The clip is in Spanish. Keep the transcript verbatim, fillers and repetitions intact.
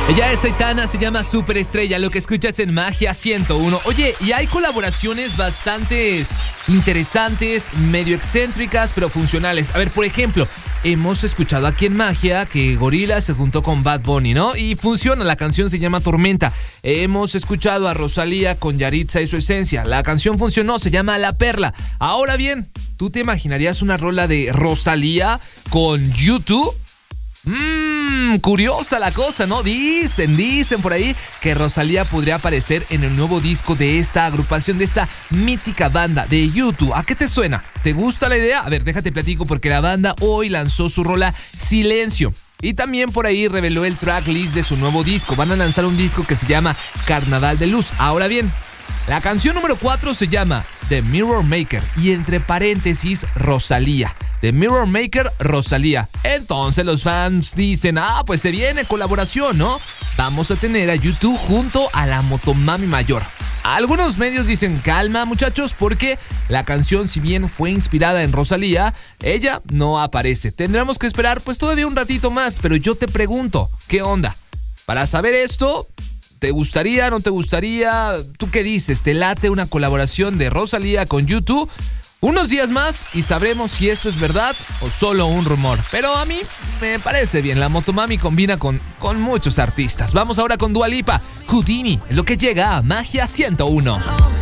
Ella es Aitana, se llama Superestrella, lo que escuchas en Magia ciento uno. Oye, y hay colaboraciones bastante interesantes, medio excéntricas, pero funcionales. A ver, por ejemplo, hemos escuchado aquí en Magia que Gorillaz se juntó con Bad Bunny, ¿no? Y funciona, la canción se llama Tormenta. Hemos escuchado a Rosalía con Yaritza y su esencia. La canción funcionó, se llama La Perla. Ahora bien, ¿tú te imaginarías una rola de Rosalía con YouTube? Mmm, curiosa la cosa, ¿no? Dicen, dicen por ahí que Rosalía podría aparecer en el nuevo disco de esta agrupación, de esta mítica banda de YouTube. ¿A qué te suena? ¿Te gusta la idea? A ver, déjate platico porque la banda hoy lanzó su rola Silencio. Y también por ahí reveló el tracklist de su nuevo disco. Van a lanzar un disco que se llama Carnaval de Luz. Ahora bien, la canción número cuatro se llama The Mirror Maker y entre paréntesis Rosalía. The Mirror Maker, Rosalía. Entonces los fans dicen, ah, pues se viene colaboración, ¿no? Vamos a tener a YouTube junto a la Motomami Mayor. Algunos medios dicen, calma muchachos, porque la canción, si bien fue inspirada en Rosalía, ella no aparece. Tendremos que esperar pues todavía un ratito más, pero yo te pregunto, ¿qué onda? Para saber esto, ¿te gustaría, no te gustaría? ¿Tú qué dices? ¿Te late una colaboración de Rosalía con YouTube? Unos días más y sabremos si esto es verdad o solo un rumor. Pero a mí me parece bien, la Motomami combina con, con muchos artistas. Vamos ahora con Dua Lipa, Houdini, lo que llega a Magia ciento uno.